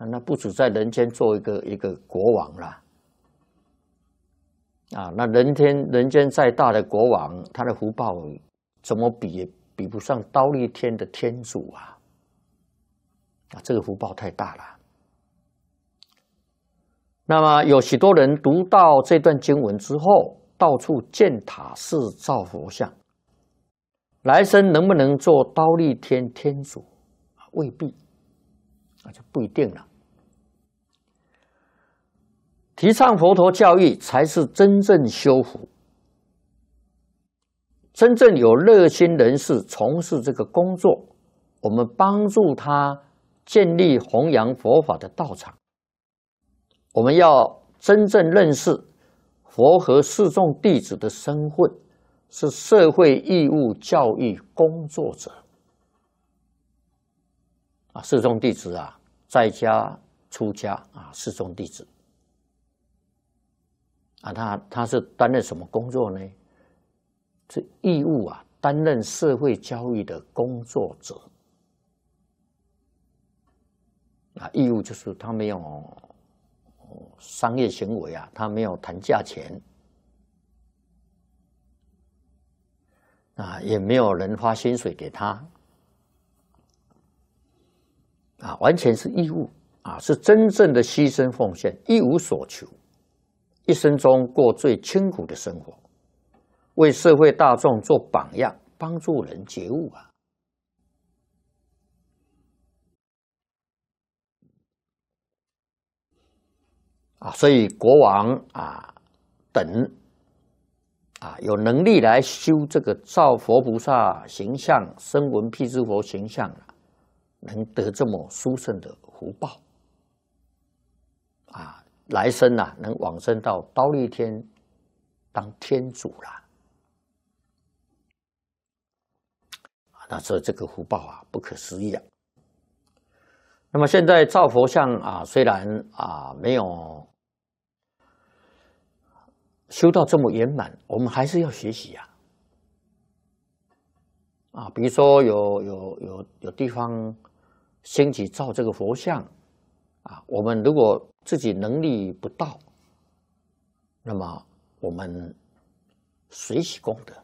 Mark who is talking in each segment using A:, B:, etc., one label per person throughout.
A: 那不止在人间做一个国王啦，那人间再大的国王，他的福报怎么比也比不上忉利天的天主啊！这个福报太大了。那么有许多人读到这段经文之后，到处建塔寺造佛像，来生能不能做忉利天天主？未必，就不一定了。提倡佛陀教义才是真正修福。真正有热心人士从事这个工作，我们帮助他建立弘扬佛法的道场。我们要真正认识佛和四众弟子的身份是社会义务教育工作者。四众弟子在家出家四众弟子他是担任什么工作呢？是义务担任社会教育的工作者。义务就是他没有商业行为他没有谈价钱也没有人发薪水给他完全是义务是真正的牺牲奉献，一无所求，一生中过最清苦的生活，为社会大众做榜样，帮助人觉悟所以国王等有能力来修这个造佛菩萨形象、声闻辟支佛形象能得这么殊胜的福报来生能往生到忉利天当天主啦。那所以这个福报不可思议那么现在造佛像虽然没有修到这么圆满，我们还是要学习比如说有地方兴起造这个佛像我们如果自己能力不到，那么我们随喜功德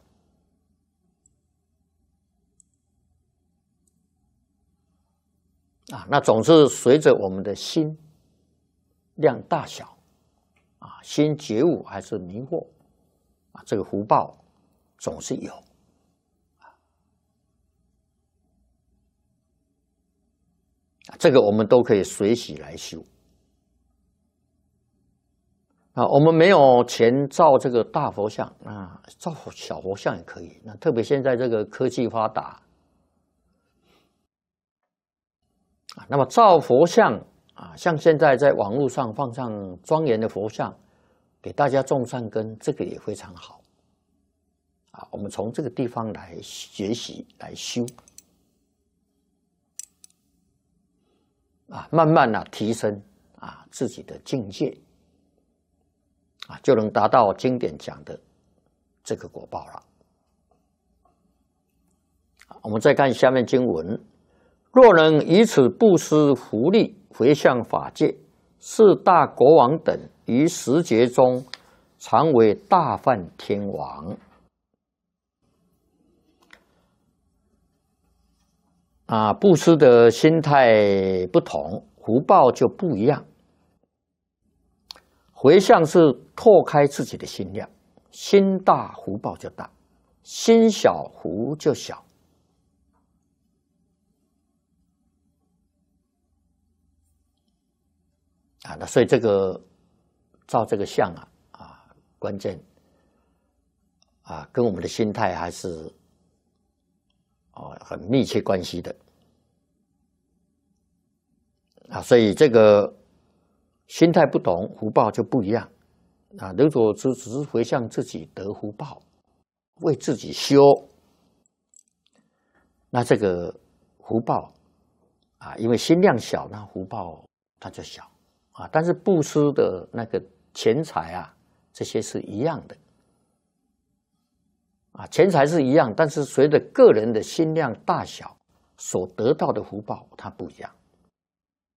A: 那总是随着我们的心量大小心觉悟还是迷惑这个福报总是有这个我们都可以随喜来修我们没有钱造这个大佛像造小佛像也可以。那特别现在这个科技发达那么造佛像像现在在网络上放上庄严的佛像，给大家种善根，这个也非常好我们从这个地方来学习来修慢慢提升自己的境界就能达到经典讲的这个果报了。我们再看下面经文：若能以此布施福利回向法界，是大国王等于时节中常为大梵天王。布施的心态不同，福报就不一样。回向是拓开自己的心量，心大福报就大，心小福就小。那所以这个造这个像关键跟我们的心态还是很密切关系的所以这个心态不同，福报就不一样如果只是回向自己得福报，为自己修，那这个福报因为心量小，那福报它就小但是布施的那个钱财这些是一样的钱财是一样，但是随着个人的心量大小，所得到的福报它不一样